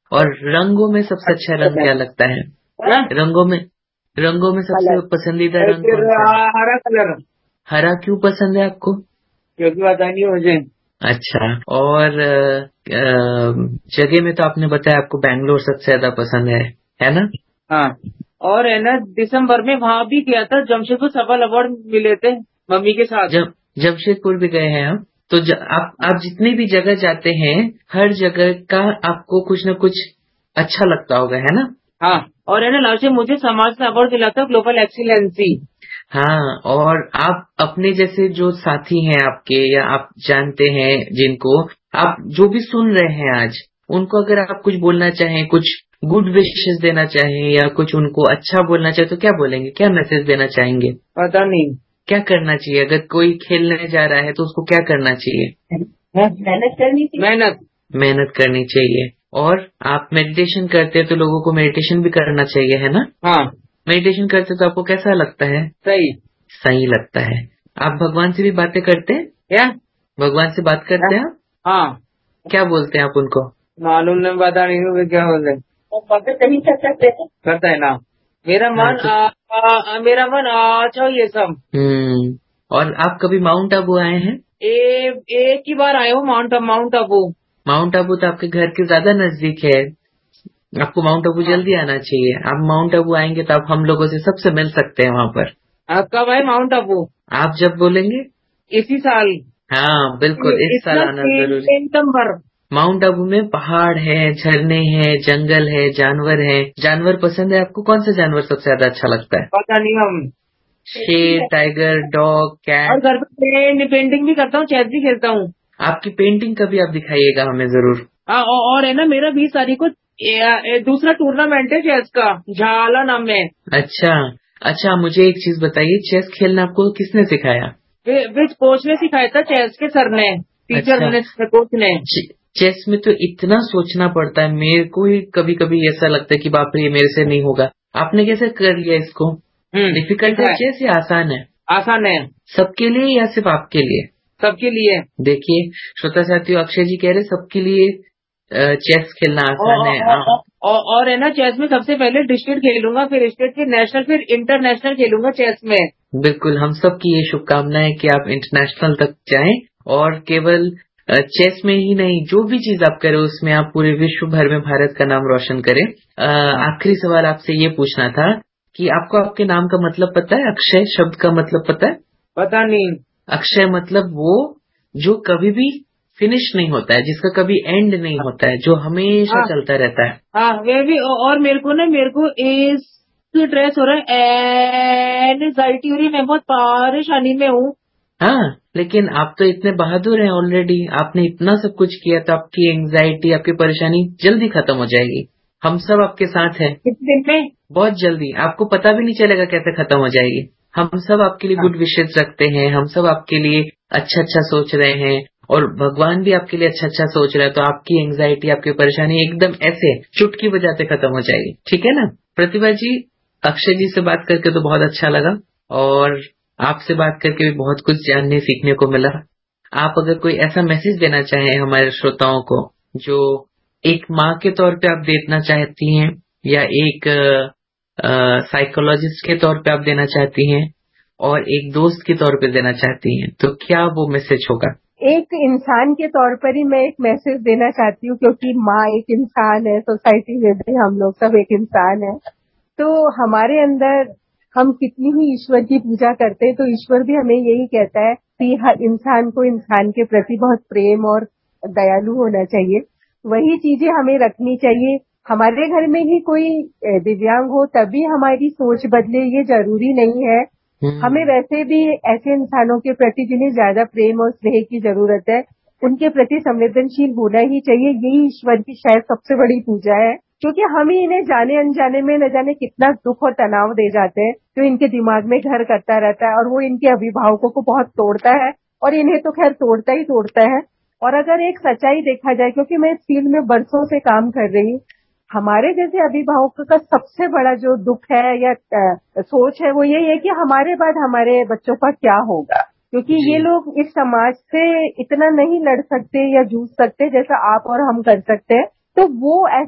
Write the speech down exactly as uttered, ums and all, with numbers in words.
और रंगों में सबसे अच्छा रंग क्या लगता है? रंगों में रंगों में सबसे पसंदीदा रंग कौन सा है? हरा कलर। हरा क्यों पसंद है आपको? क्योंकि पता नहीं मुझे। अच्छा, और जगह में तो आपने बताया आपको बैंगलोर सबसे ज्यादा पसंद है है ना? हाँ, और है ना, दिसंबर में वहाँ भी गया था, जमशेदपुर सफल अवार्ड मिले थे मम्मी के साथ। जब जमशेदपुर भी गए हैं हम तो ज, आप आप जितनी भी जगह जाते हैं हर जगह का आपको कुछ न कुछ अच्छा लगता होगा, है ना? हाँ, और है ना, लास्ट में मुझे समाज से अवार्ड मिला था, ग्लोबल एक्सीलेंसी। हाँ, और आप अपने जैसे जो साथी हैं आपके या आप जानते हैं जिनको आप जो भी सुन रहे हैं आज, उनको अगर आप कुछ बोलना चाहें, कुछ गुड विशेस देना चाहें या कुछ उनको अच्छा बोलना चाहे तो क्या बोलेंगे? क्या मैसेज देना चाहेंगे? पता नहीं क्या करना चाहिए? अगर कोई खेलने जा रहा है तो उसको क्या करना चाहिए? मेहनत करनी चाहिए। मेहनत मेहनत करनी चाहिए। और आप मेडिटेशन करते हैं तो लोगों को मेडिटेशन भी करना चाहिए, है ना? हाँ, मेडिटेशन करते तो आपको कैसा लगता है? सही सही लगता है। आप भगवान से भी बातें करते हैं? क्या? भगवान से बात करते हैं आप? हाँ, क्या बोलते हैं आप उनको? मालूम नहीं, पता नहीं होगा क्या बोले। बातें सही कर सकते हैं, करता है ना। मेरा हाँ मन तो आ, आ, मेरा मन अच्छा ये सब। हम्म और आप कभी माउंट आबू आए हैं? ए, एक ही बार आए हो mount mount Abu. Mount Abu तो आपके घर के ज्यादा नजदीक है। आपको माउंट आबू हाँ, जल्दी आना चाहिए। आप माउंट आबू आएंगे तो आप हम लोगों से सबसे मिल सकते हैं वहाँ पर। आप कब आए माउंट आबू? आप जब बोलेंगे। इसी साल। हाँ बिल्कुल, इस साल इतना आना तेज जरूरी। सितंबर। माउंट आबू में पहाड़ है, झरने हैं, जंगल है, जानवर है। जानवर पसंद है आपको? कौन सा जानवर सबसे ज्यादा अच्छा लगता है? पता नहीं हम। शेर, टाइगर, डॉग, और कैट? घर पे पेंटिंग भी करता हूँ, चेस भी खेलता हूँ। आपकी पेंटिंग कभी आप दिखाइएगा हमें जरूर। हाँ, औ- और है ना, मेरा बीस तारीख को ए, ए, दूसरा टूर्नामेंट है चेस का, झाला नाम में। अच्छा अच्छा, मुझे एक चीज बताइए, चेस खेलना आपको किसने सिखाया? विच कोच ने सिखाया था, चेस के सर ने, टीचर अच्छा, ने, कोच ने। चे- चेस में तो इतना सोचना पड़ता है, मेरे को ही कभी कभी ऐसा लगता है कि बाप रे ये मेरे से नहीं होगा। आपने कैसे कर लिया इसको? हम्म डिफिकल्ट सीखा है है। चेस या आसान है? आसान है। सबके लिए या सिर्फ आपके लिए? सबके लिए। देखिए श्रोता साथियों, अक्षय जी कह रहे सबके लिए अ, चेस खेलना और, आसान है। और, आ, और, और, और है ना, चेस में सबसे पहले डिस्ट्रिक्ट खेलूंगा, फिर स्टेट, फिर नेशनल, फिर इंटरनेशनल खेलूंगा चेस में। बिल्कुल, हम सबकी ये शुभकामनाएं कि आप इंटरनेशनल तक जाएं और केवल अ, चेस में ही नहीं, जो भी चीज आप करें उसमें आप पूरे विश्व भर में भारत का नाम रोशन करें। अ, आखिरी सवाल आपसे ये पूछना था कि आपको आपके नाम का मतलब पता है? अक्षय शब्द का मतलब पता है? पता नहीं। अक्षय मतलब वो जो कभी भी फिनिश नहीं होता है, जिसका कभी एंड नहीं होता है, जो हमेशा हाँ चलता रहता है। हाँ, वे भी। और मेरे को ना, मेरे को इस स्ट्रेस हो रहा है, एनजाइटी हो रही है, मैं बहुत परेशानी में हूँ। हाँ, लेकिन आप तो इतने बहादुर हैं ऑलरेडी, आपने इतना सब कुछ किया तो आपकी एंजाइटी, आपकी परेशानी जल्दी खत्म हो जाएगी। हम सब आपके साथ हैं। कितने दिन में? बहुत जल्दी, आपको पता भी नहीं चलेगा कैसे खत्म हो जाएगी। हम सब आपके लिए हाँ गुड विशेष रखते हैं, हम सब आपके लिए अच्छा अच्छा सोच रहे हैं और भगवान भी आपके लिए अच्छा अच्छा सोच रहा है, तो आपकी एंजाइटी, आपकी परेशानी एकदम ऐसे चुटकी बजाते खत्म हो जाएगी। ठीक है ना? प्रतिभा जी, अक्षय जी से बात करके तो बहुत अच्छा लगा और आपसे बात करके भी बहुत कुछ जानने सीखने को मिला। आप अगर कोई ऐसा मैसेज देना चाहें हमारे श्रोताओं को, जो एक माँ के तौर पे आप देना चाहती हैं या एक साइकोलॉजिस्ट के तौर पे आप देना चाहती हैं और एक दोस्त के तौर पे देना चाहती हैं, तो क्या वो मैसेज होगा? एक इंसान के तौर पर ही मैं एक मैसेज देना चाहती हूँ, क्योंकि माँ एक इंसान है, सोसाइटी में भी हम लोग सब एक इंसान है। तो हमारे अंदर हम कितनी ही ईश्वर की पूजा करते हैं, तो ईश्वर भी हमें यही कहता है कि हर इंसान को इंसान के प्रति बहुत प्रेम और दयालु होना चाहिए। वही चीजें हमें रखनी चाहिए। हमारे घर में ही कोई दिव्यांग हो तभी हमारी सोच बदले, ये जरूरी नहीं है। हमें वैसे भी ऐसे इंसानों के प्रति जिन्हें ज्यादा प्रेम और स्नेह की जरूरत है, उनके प्रति संवेदनशील होना ही चाहिए। यही ईश्वर की शायद सबसे बड़ी पूजा है, क्योंकि हम ही इन्हें जाने अनजाने में न जाने कितना दुख और तनाव दे जाते हैं, जो इनके दिमाग में घर करता रहता है और वो इनके अभिभावकों को बहुत तोड़ता है और इन्हें तो खैर तोड़ता ही तोड़ता है। और अगर एक सच्चाई देखा जाए, क्योंकि मैं इस फील्ड में बरसों से काम कर रही हूँ, हमारे जैसे अभिभावकों का सबसे बड़ा जो दुख है या आ, सोच है, वो यही है कि हमारे बाद हमारे बच्चों का क्या होगा, क्योंकि ये लोग इस समाज से इतना नहीं लड़ सकते या जूझ सकते जैसा आप और हम कर सकते हैं। तो वो